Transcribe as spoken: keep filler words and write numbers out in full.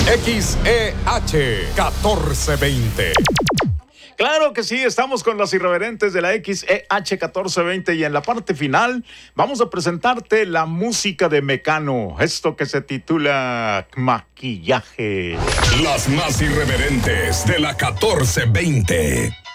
X E H catorce veinte. Claro que sí, estamos con los irreverentes de la X E H catorce veinte y en la parte final vamos a presentarte la música de Mecano, esto que se titula Maquillaje. Las más irreverentes de la catorce veinte.